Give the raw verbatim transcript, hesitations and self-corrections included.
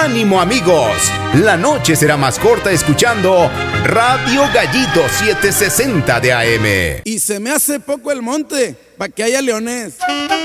¡Ánimo, amigos! La noche será más corta escuchando Radio Gallito setecientos sesenta de A M. Y se me hace poco el monte, pa' que haya leones.